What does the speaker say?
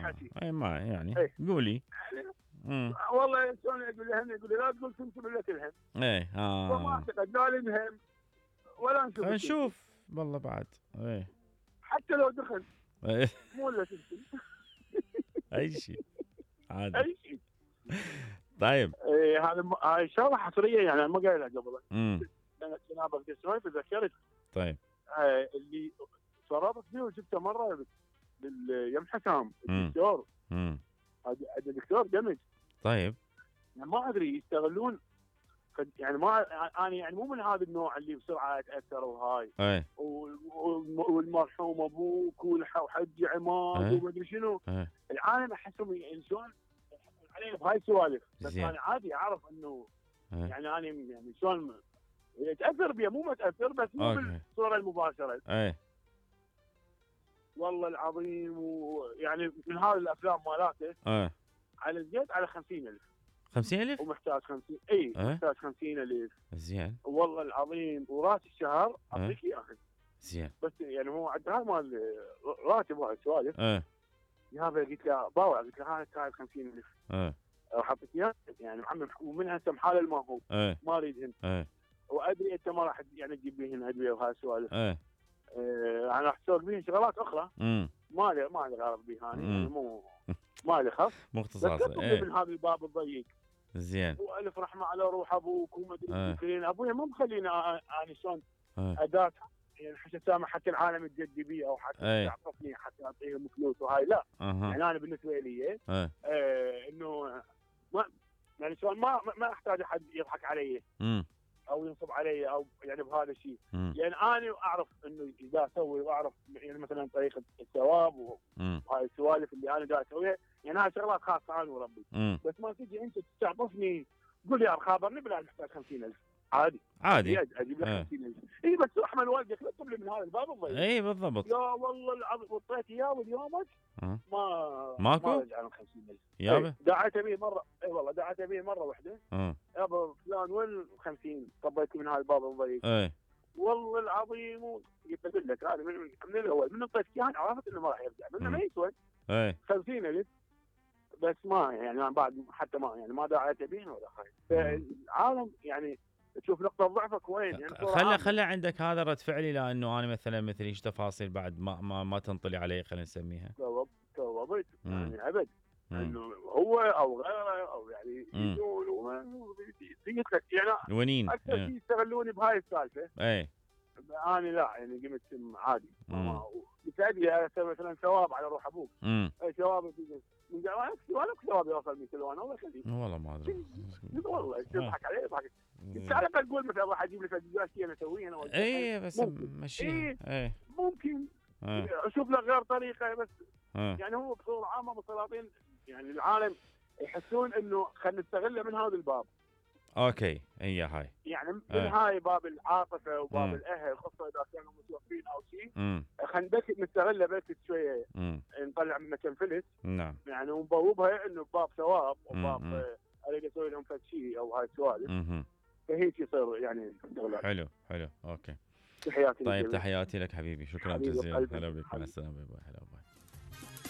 حكي. اي ما يعني إيه. قولي. والله شلون يقول لهم، يقول لي لا تقول سمسم الا تلهم. ايه وما اعتقد لا نلهم ولا نشوف خلينا السمسم. نشوف والله بعد. ايه حتى لو دخل إيه. مو الا سمسم. اي شيء عادي. اي شيء. طيب إيه هاي شغله حصريه يعني انا ما قايلها قبل. انا جنابك تسمعي تذكرت. طيب اللي صرفت فيه وجبته مره باليم حسام الدكتور. هذا الدكتور دمج. طيب يعني ما ادري يستغلون يعني ما انا يعني مو من هذا النوع اللي بسرعه اتاثر وهاي. ايه والمرحوم ابوك وحج عماد وما ادري شنو. العالم احسهم يعني شلون عليه بهاي السوالف. بس انا عادي اعرف انه يعني انا يعني شلون يتاثر بيه، مو متاثر بس مو بالصوره المباشره. والله العظيم. ويعني من هذه الافلام مالاته على الزيت على 50,000. 50,000 ومحتاج 50. اي محتاج 50,000. زين والله العظيم. وراس الشهر اعطيك اياه زين. بس يعني هو عندها مال راتب وهاي السوالف. يابا قلت له باوع، قلت له هاي 50,000 حطيت اياه يعني محمد. ومن هسه محال ما هو ما اريدهن. وادري انت ما راح يعني تجيب لي هنا ادويه وهاي السوالف. انا راح اسوق بيهن شغلات اخرى. ما لي غرض بيها يعني مو ما لي خف مختصاصه. من هذا الباب الضيق. زين. والف رحمه على روح ابوك وما ادري. ابويا ما مخليني انا شلون اداه يعني حتى سامح حتى العالم تجدي بي او حتى تعطفني حتى اعطيهم فلوس وهاي لا. يعني انا بالنسبه لي انه ما يعني شلون ما احتاج احد يضحك علي او ينصب علي او يعني بهذا الشيء. يعني انا اعرف انه اذا اسوي واعرف يعني مثلا طريقه الثواب وهاي السوالف اللي انا دا اسويها. يعني هاي شغلات خاصه انا وربي. بس ما تجي انت تستعطفني تقول يا خابرني بلا محتاج 50,000 عادي اجيب لك 50,000. اي بس احمل والدك لا تطلب لي من هذا الباب الضيق. اي بالضبط. يا والله العظيم وطيت اياه واليومك ماكو ما رجع لهم 50,000 يابا. دعيت به مره. اي والله دعيت به مره واحده. يابا فلان وين 50 طبيت من هذا الباب الضيق. والله العظيم. قلت اقول لك هذا من الاول من اعطيتك اياه عرفت انه ما راح يرجع منه ما يسوى 50,000. بس ما يعني بعد حتى ما يعني ما دعيت به ولا خايف. العالم يعني تشوف نقطة ضعفك وين. يعني خلى عندك هذا رد فعلي لانه انا مثلا مثل ايش تفاصيل بعد ما تنطلي علي خلينا نسميها. توابت يعني ابد انه هو او غيره او يعني يجون قلت لك يعني ونين اكثر شيء يستغلوني بهاي السالفه. انا لا يعني قمت عادي بتأدي مثلا ثواب على روح ابوك. ثواب من ولا ثواب يوصل 100 كيلو. انا الله يخليك والله ما ادري والله تضحك عليه يضحك. انت على الاقل تقول مثلا راح اجيب لك ادوات انا اسويها انا. اي بس ماشي. ممكن اشوف لك غير طريقه بس. يعني هو بصوره عامه بالسلاطين يعني العالم يحسون انه خلينا نستغله من هذا الباب. اوكي هي هاي يعني من هاي باب العاطفه وباب الاهل خاصه اذا كانوا متوفين او شيء. خلينا بس نستغله بس شويه نطلع منه كم فلس. نعم. يعني ونبوبها انه باب ثواب وباب اريد اسوي لهم فد شيء او هاي السوالف. فهيك يصير يعني حلو اوكي. تحياتي. طيب تحياتي لك حبيبي. شكرا جزيلا. هلا بك. مع السلامه. باي. هلا باي.